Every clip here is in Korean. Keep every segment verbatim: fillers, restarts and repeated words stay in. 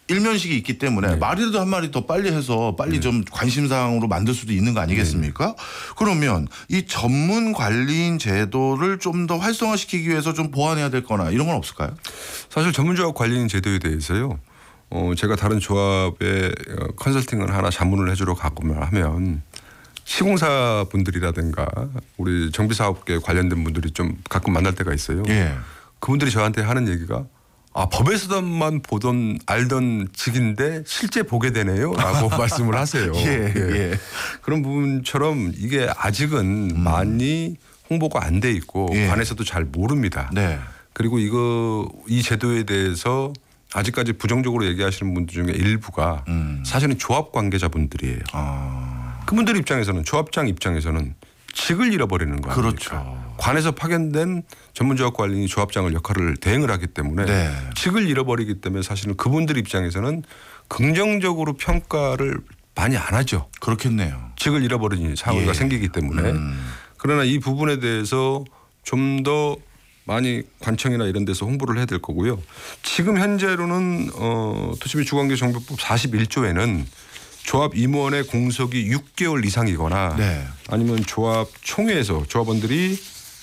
일면식이 있기 때문에 네. 말이라도 한 마디 더 빨리 해서 빨리 네. 좀 관심사항으로 만들 수도 있는 거 아니겠습니까? 네. 그러면 이 전문 관리인 제도를 좀 더 활성화시키기 위해서 좀 보완해야 될 거나 이런 건 없을까요? 사실 전문조합 관리인 제도에 대해서요. 어, 제가 다른 조합에 컨설팅을 하나 자문을 해주러 가거나 하면 시공사 분들이라든가 우리 정비사업계 관련된 분들이 좀 가끔 만날 때가 있어요. 예. 그분들이 저한테 하는 얘기가 아 법에서만 보던 알던 직인데 실제 보게 되네요 라고 말씀을 하세요. 예, 예. 예. 그런 부분처럼 이게 아직은 음. 많이 홍보가 안 돼 있고 예. 관에서도 잘 모릅니다. 네. 그리고 이거 이 제도에 대해서 아직까지 부정적으로 얘기하시는 분들 중에 일부가 음. 사실은 조합 관계자분들이에요. 아. 그분들 입장에서는 조합장 입장에서는 직을 잃어버리는 거 아닙니까? 그렇죠. 관에서 파견된 전문조합 관리인이 조합장을 역할을 대행을 하기 때문에 네. 직을 잃어버리기 때문에 사실은 그분들 입장에서는 긍정적으로 평가를 많이 안 하죠. 그렇겠네요. 직을 잃어버리는 상황이 예. 생기기 때문에. 음. 그러나 이 부분에 대해서 좀 더 많이 관청이나 이런 데서 홍보를 해야 될 거고요. 지금 현재로는 어, 토지및 주거환경정비법 사십일 조에는 조합 임원의 공석이 육 개월 이상이거나 네. 아니면 조합 총회에서 조합원들이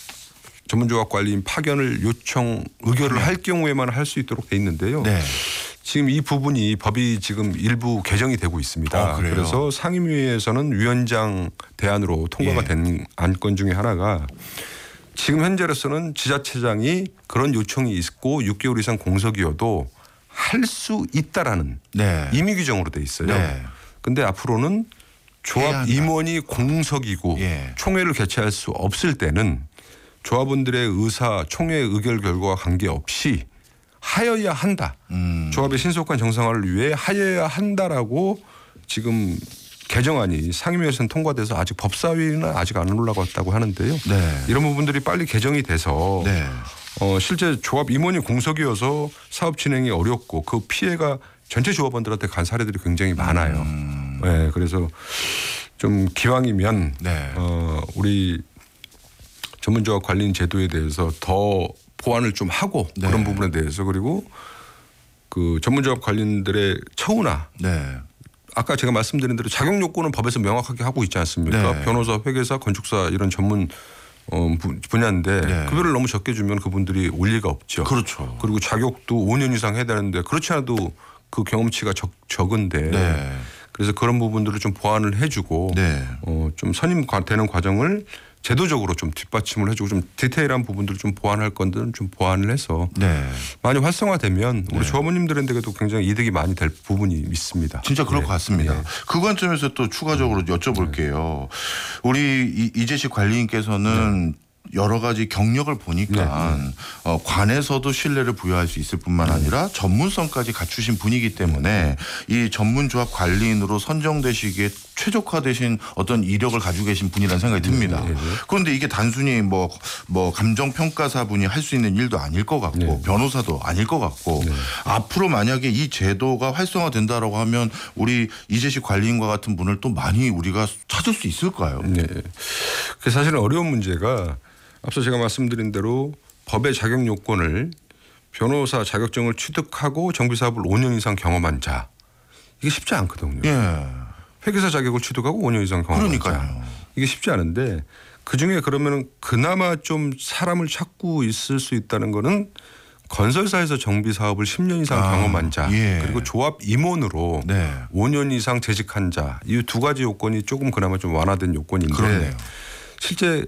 전문조합 관리인 파견을 요청 의결을 네. 할 경우에만 할 수 있도록 돼 있는데요. 네. 지금 이 부분이 법이 지금 일부 개정이 되고 있습니다. 어, 그래서 상임위에서는 위원장 대안으로 통과가 예. 된 안건 중에 하나가 지금 현재로서는 지자체장이 그런 요청이 있고 육 개월 이상 공석이어도 할 수 있다라는 네. 임의 규정으로 돼 있어요. 그런데 네. 앞으로는 조합 임원이 공석이고 예. 총회를 개최할 수 없을 때는 조합원들의 의사 총회 의결 결과와 관계없이 하여야 한다. 음. 조합의 신속한 정상화를 위해 하여야 한다라고 지금 개정안이 상임위에서는 통과돼서 아직 법사위는 아직 안 올라갔다고 하는데요. 네. 이런 부분들이 빨리 개정이 돼서 네. 어, 실제 조합 임원이 공석이어서 사업 진행이 어렵고 그 피해가 전체 조합원들한테 간 사례들이 굉장히 많아요. 음. 네, 그래서 좀 기왕이면 네. 어, 우리 전문조합 관리인 제도에 대해서 더 보완을 좀 하고 네. 그런 부분에 대해서 그리고 그 전문조합 관리인들의 처우나 네. 아까 제가 말씀드린 대로 자격 요건은 법에서 명확하게 하고 있지 않습니까? 네. 변호사, 회계사, 건축사 이런 전문 어, 분야인데 네. 급여를 너무 적게 주면 그분들이 올 리가 없죠. 그렇죠. 그리고 자격도 오 년 이상 해야 되는데 그렇지 않아도 그 경험치가 적, 적은데 네. 그래서 그런 부분들을 좀 보완을 해주고 네. 어, 좀 선임되는 과정을 제도적으로 좀 뒷받침을 해주고 좀 디테일한 부분들을 좀 보완할 건들은 좀 보완을 해서 네. 많이 활성화되면 우리 네. 조합원님들한테도 굉장히 이득이 많이 될 부분이 있습니다. 진짜 그럴 네. 것 같습니다. 네. 그 관점에서 또 추가적으로 여쭤볼게요. 네. 우리 이재식 관리인께서는 네. 여러 가지 경력을 보니까 네. 어, 관에서도 신뢰를 부여할 수 있을 뿐만 아니라 전문성까지 갖추신 분이기 때문에 이 전문조합 관리인으로 선정되시기에 최적화되신 어떤 이력을 가지고 계신 분이라는 생각이 듭니다. 네. 그런데 이게 단순히 뭐, 뭐 감정평가사분이 할 수 있는 일도 아닐 것 같고 네. 변호사도 아닐 것 같고 네. 앞으로 만약에 이 제도가 활성화된다라고 하면 우리 이재식 관리인과 같은 분을 또 많이 우리가 찾을 수 있을까요? 네. 그 사실은 어려운 문제가 앞서 제가 말씀드린 대로 법의 자격 요건을 변호사 자격증을 취득하고 정비사업을 오 년 이상 경험한 자 이게 쉽지 않거든요. 예. 회계사 자격을 취득하고 오 년 이상 경험한 그러니까요. 자 이게 쉽지 않은데 그중에 그러면 그나마 좀 사람을 찾고 있을 수 있다는 거는 건설사에서 정비사업을 십 년 이상 아, 경험한 자 예. 그리고 조합 임원으로 네. 오 년 이상 재직한 자 이 두 가지 요건이 조금 그나마 좀 완화된 요건인데 그러네요. 실제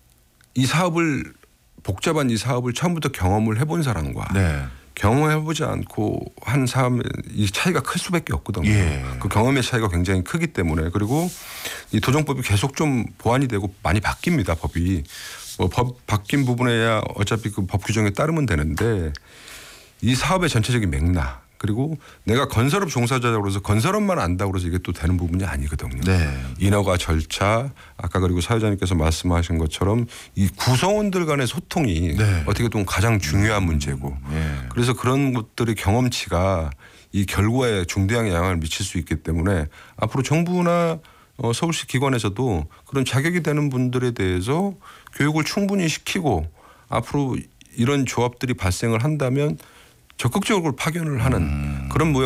이 사업을 복잡한 이 사업을 처음부터 경험을 해본 사람과 네. 경험해보지 않고 한 사람의 이 차이가 클 수밖에 없거든요. 예. 그 경험의 차이가 굉장히 크기 때문에 그리고 이 도정법이 계속 좀 보완이 되고 많이 바뀝니다. 법이. 뭐 법 바뀐 부분에야 어차피 그 법 규정에 따르면 되는데 이 사업의 전체적인 맥락 그리고 내가 건설업 종사자로서 건설업만 안다고 해서 이게 또 되는 부분이 아니거든요. 네. 인허가 절차 아까 그리고 사회자님께서 말씀하신 것처럼 이 구성원들 간의 소통이 네. 어떻게 보면 가장 중요한 문제고 네. 그래서 그런 것들의 경험치가 이 결과에 중대한 영향을 미칠 수 있기 때문에 앞으로 정부나 서울시 기관에서도 그런 자격이 되는 분들에 대해서 교육을 충분히 시키고 앞으로 이런 조합들이 발생을 한다면 적극적으로 파견을 하는 음. 그런 모양